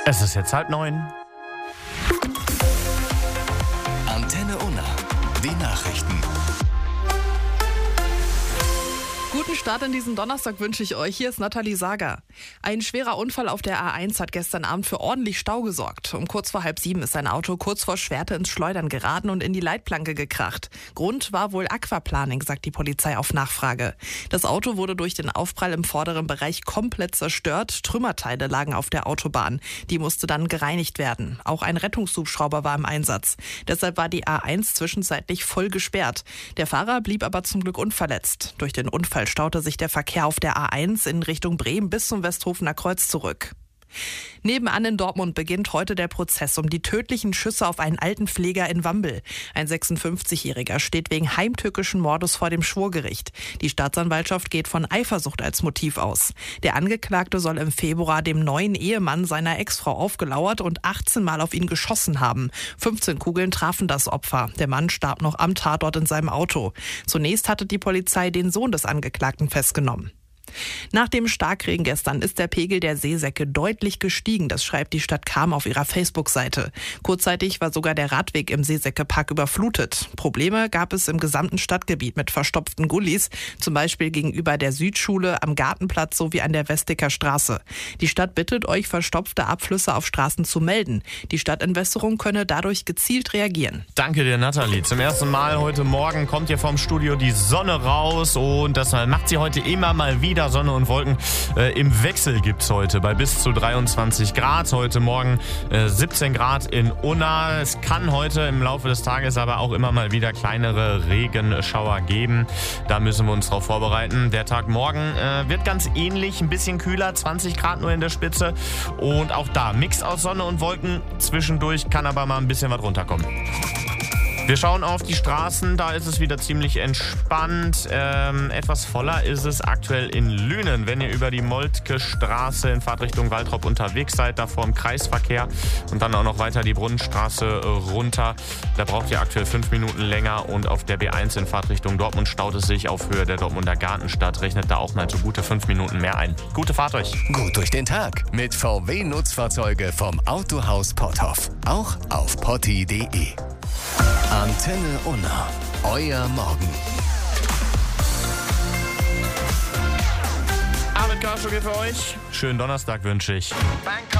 Es ist jetzt 8:30. Antenne Unna, die Nachrichten. Guten Start in diesen Donnerstag wünsche ich euch. Hier ist Nathalie Sager. Ein schwerer Unfall auf der A1 hat gestern Abend für ordentlich Stau gesorgt. Um kurz vor 6:30 ist ein Auto kurz vor Schwerte ins Schleudern geraten und in die Leitplanke gekracht. Grund war wohl Aquaplaning, sagt die Polizei auf Nachfrage. Das Auto wurde durch den Aufprall im vorderen Bereich komplett zerstört. Trümmerteile lagen auf der Autobahn. Die musste dann gereinigt werden. Auch ein Rettungshubschrauber war im Einsatz. Deshalb war die A1 zwischenzeitlich voll gesperrt. Der Fahrer blieb aber zum Glück unverletzt. Durch den Unfall staute sich der Verkehr auf der A1 in Richtung Bremen bis zum Westhofener Kreuz zurück. Nebenan in Dortmund beginnt heute der Prozess um die tödlichen Schüsse auf einen Altenpfleger in Wambel. Ein 56-Jähriger steht wegen heimtückischen Mordes vor dem Schwurgericht. Die Staatsanwaltschaft geht von Eifersucht als Motiv aus. Der Angeklagte soll im Februar dem neuen Ehemann seiner Ex-Frau aufgelauert und 18 Mal auf ihn geschossen haben. 15 Kugeln trafen das Opfer. Der Mann starb noch am Tatort in seinem Auto. Zunächst hatte die Polizei den Sohn des Angeklagten festgenommen. Nach dem Starkregen gestern ist der Pegel der Seesäcke deutlich gestiegen, das schreibt die Stadt Cham auf ihrer Facebook-Seite. Kurzzeitig war sogar der Radweg im Seesäckepark überflutet. Probleme gab es im gesamten Stadtgebiet mit verstopften Gullis, zum Beispiel gegenüber der Südschule, am Gartenplatz sowie an der Westicker Straße. Die Stadt bittet euch, verstopfte Abflüsse auf Straßen zu melden. Die Stadtentwässerung könne dadurch gezielt reagieren. Danke dir, Nathalie. Zum ersten Mal heute Morgen kommt hier vom Studio die Sonne raus und das macht sie heute immer mal wieder. Sonne und Wolken im Wechsel gibt's heute bei bis zu 23 Grad. Heute Morgen 17 Grad in Unna. Es kann heute im Laufe des Tages aber auch immer mal wieder kleinere Regenschauer geben. Da müssen wir uns drauf vorbereiten. Der Tag morgen wird ganz ähnlich, ein bisschen kühler, 20 Grad nur in der Spitze. Und auch da Mix aus Sonne und Wolken. Zwischendurch kann aber mal ein bisschen was runterkommen. Wir schauen auf die Straßen, da ist es wieder ziemlich entspannt. Etwas voller ist es aktuell in Lünen. Wenn ihr über die Moltke Straße in Fahrtrichtung Waltrop unterwegs seid, da vor dem Kreisverkehr und dann auch noch weiter die Brunnenstraße runter, da braucht ihr aktuell 5 Minuten länger. Und auf der B1 in Fahrtrichtung Dortmund staut es sich auf Höhe der Dortmunder Gartenstadt. Rechnet da auch mal so gute 5 Minuten mehr ein. Gute Fahrt euch. Gut durch den Tag mit VW-Nutzfahrzeuge vom Autohaus Potthoff. Auch auf potti.de. Antenne Unna, euer Morgen. Arvid Karschuk hier für euch. Schönen Donnerstag wünsche ich.